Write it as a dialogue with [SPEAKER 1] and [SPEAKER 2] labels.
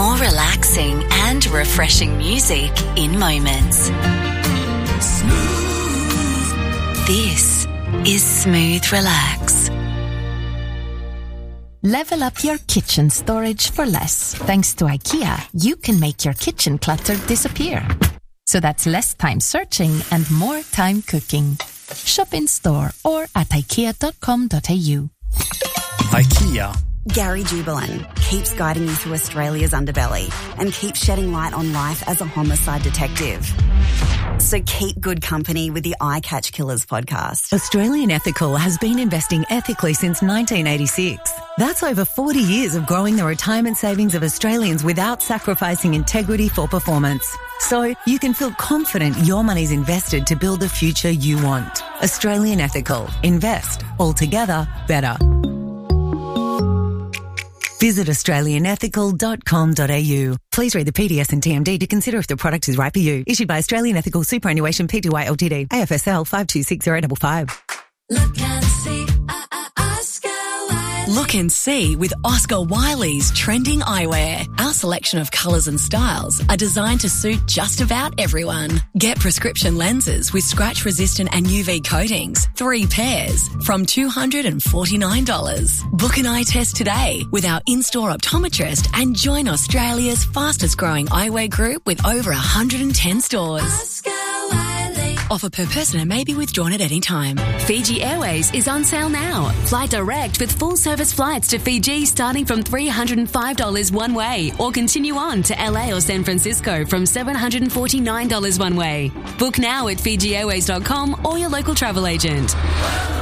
[SPEAKER 1] More relaxing and refreshing music in moments. This is Smooth Relax.
[SPEAKER 2] Level up your kitchen storage for less. Thanks to IKEA, you can make your kitchen clutter disappear. So that's less time searching and more time cooking. Shop in store or at ikea.com.au.
[SPEAKER 3] IKEA.
[SPEAKER 4] Gary Jubelin keeps guiding you through Australia's underbelly and keeps shedding light on life as a homicide detective. So keep good company with the Eye Catch Killers podcast.
[SPEAKER 5] Australian Ethical has been investing ethically since 1986. That's over 40 years of growing the retirement savings of Australians without sacrificing integrity for performance. So you can feel confident your money's invested to build the future you want. Australian Ethical. Invest. Altogether better. Visit australianethical.com.au. Please read the PDS and TMD to consider if the product is right for you. Issued by Australian Ethical Superannuation Pty Ltd. AFSL 526055.
[SPEAKER 6] Look and see, Oscar Wiley. Look and see with Oscar Wiley's trending eyewear. Our selection of colours and styles are designed to suit just about everyone. Get prescription lenses with scratch-resistant and UV coatings, 3 pairs, from $249. Book an eye test today with our in-store optometrist and join Australia's fastest-growing eyewear group with over 110 stores. Oscar Wiley. Offer per person and may be withdrawn at any time.
[SPEAKER 7] Fiji Airways is on sale now. Fly direct with full-service flights to Fiji starting from $305 one way, or continue on to LA or San Francisco from $749 one way. Book now at FijiAirways.com or your local travel agent.